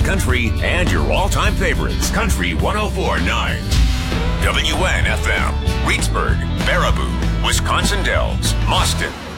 country, and your all-time favorites. Country 104.9. WNFM. Reedsburg, Baraboo, Wisconsin Dells, Moston,